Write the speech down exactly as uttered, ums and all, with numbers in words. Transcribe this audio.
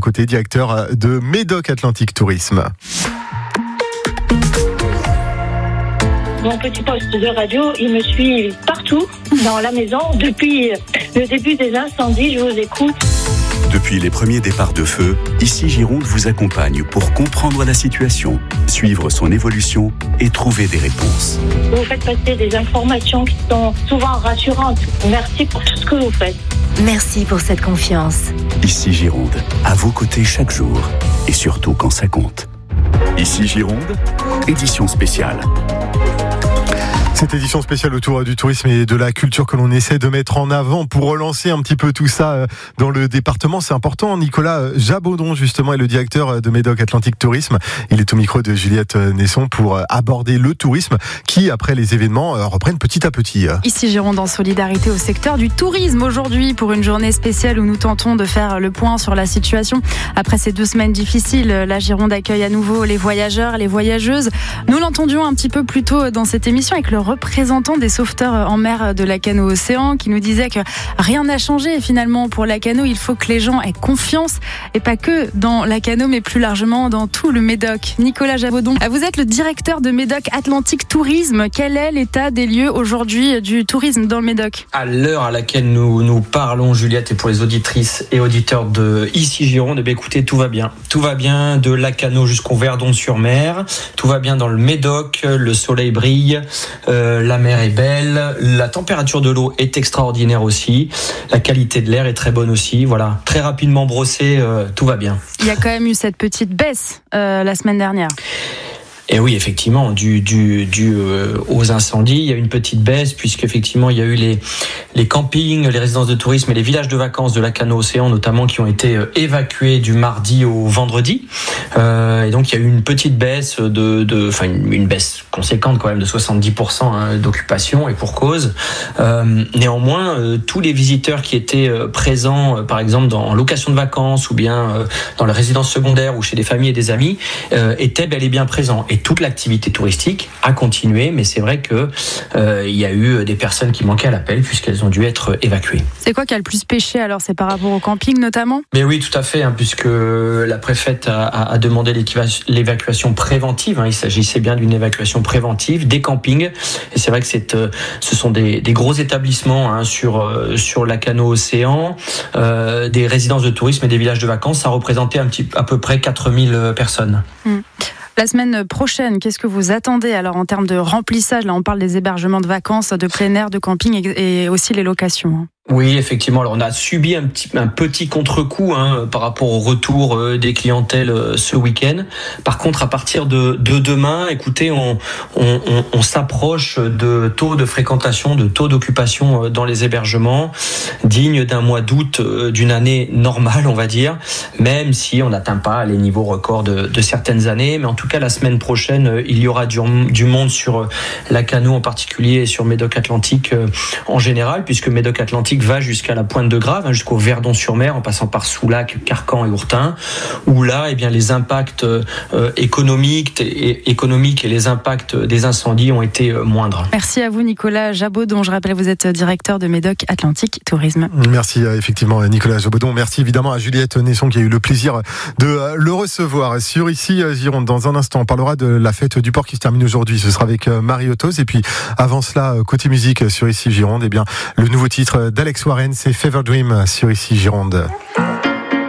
nos côtés, directeur de Médoc Atlantique Tourisme. Mon petit poste de radio, il me suit partout dans la maison. Depuis le début des incendies, je vous écoute. Depuis les premiers départs de feu, Ici Gironde vous accompagne pour comprendre la situation, suivre son évolution et trouver des réponses. Vous faites passer des informations qui sont souvent rassurantes. Merci pour tout ce que vous faites. Merci pour cette confiance. Ici Gironde, à vos côtés chaque jour et surtout quand ça compte. Ici Gironde, édition spéciale. Cette édition spéciale autour du tourisme et de la culture que l'on essaie de mettre en avant pour relancer un petit peu tout ça dans le département. C'est important. Nicolas Jabodon, justement, est le directeur de Médoc Atlantique Tourisme. Il est au micro de Juliette Nesson pour aborder le tourisme qui, après les événements, reprennent petit à petit. Ici Gironde en solidarité au secteur du tourisme aujourd'hui pour une journée spéciale où nous tentons de faire le point sur la situation. Après ces deux semaines difficiles, la Gironde accueille à nouveau les voyageurs, les voyageuses. Nous l'entendions un petit peu plus tôt dans cette émission avec le représentant des sauveteurs en mer de Lacanau Océan qui nous disait que rien n'a changé finalement pour Lacanau. Il faut que les gens aient confiance et pas que dans Lacanau mais plus largement dans tout le Médoc. Nicolas Jabodon, vous êtes le directeur de Médoc Atlantique Tourisme. Quel est l'état des lieux aujourd'hui du tourisme dans le Médoc ? À l'heure à laquelle nous, nous parlons, Juliette, et pour les auditrices et auditeurs de Ici Gironde, eh écoutez, tout va bien. Tout va bien de Lacanau jusqu'au Verdon-sur-Mer. Tout va bien dans le Médoc. Le soleil brille. Euh, La mer est belle, la température de l'eau est extraordinaire aussi, la qualité de l'air est très bonne aussi. Voilà, très rapidement brossé, euh, tout va bien. Il y a quand même eu cette petite baisse euh, la semaine dernière. Et oui, effectivement, dû, dû, dû euh, aux incendies, il y a eu une petite baisse puisqu'effectivement il y a eu les, les campings, les résidences de tourisme et les villages de vacances de Lacanau Océan notamment qui ont été euh, évacués du mardi au vendredi. Euh, et donc il y a eu une petite baisse de, de, enfin une, une baisse conséquente quand même de soixante-dix pour cent hein, d'occupation et pour cause. Euh, néanmoins, euh, tous les visiteurs qui étaient euh, présents, euh, par exemple dans en location de vacances ou bien euh, dans les résidences secondaires ou chez des familles et des amis, euh, étaient bel et bien présents. Et toute l'activité touristique a continué, mais c'est vrai que euh, il y a eu des personnes qui manquaient à l'appel puisqu'elles ont dû être évacuées. C'est quoi qui a le plus pêché alors ? C'est par rapport au camping notamment ? Mais oui, tout à fait, hein, puisque la préfète a, a, a demandé l'évacuation préventive. Hein, il s'agissait bien d'une évacuation préventive des campings. Et c'est vrai que c'est, euh, ce sont des, des gros établissements hein, sur euh, sur Lacanau Océan, euh, des résidences de tourisme et des villages de vacances. Ça représentait un petit, à peu près quatre mille personnes. Mmh. La semaine prochaine, qu'est-ce que vous attendez alors en termes de remplissage ? Là, on parle des hébergements de vacances, de plein air, de camping et aussi les locations. Oui, effectivement. Alors, on a subi un petit, un petit contre-coup hein, par rapport au retour euh, des clientèles euh, ce week-end. Par contre, à partir de, de demain, écoutez, on, on, on, on s'approche de taux de fréquentation, de taux d'occupation euh, dans les hébergements, digne d'un mois d'août euh, d'une année normale, on va dire, même si on n'atteint pas les niveaux records de, de certaines années. Mais en tout cas, la semaine prochaine, euh, il y aura du, du monde sur euh, Lacanau en particulier et sur Médoc Atlantique euh, en général, puisque Médoc Atlantique va jusqu'à la Pointe de Grave, hein, jusqu'au Verdon-sur-Mer, en passant par Soulac, Carcan et Ourtin, où là, eh bien, les impacts euh, économiques, et, économiques et les impacts des incendies ont été euh, moindres. Merci à vous, Nicolas Jabodon. Je rappelle, vous êtes directeur de Médoc Atlantique Tourisme. Merci effectivement, Nicolas Jabodon. Merci évidemment à Juliette Nesson qui a eu le plaisir de le recevoir sur Ici Gironde. Dans un instant, on parlera de la fête du port qui se termine aujourd'hui. Ce sera avec Marie Otos. Et puis, avant cela, côté musique sur Ici Gironde, eh bien, le nouveau titre d'Alex Warren, c'est Fever Dream sur Ici Gironde.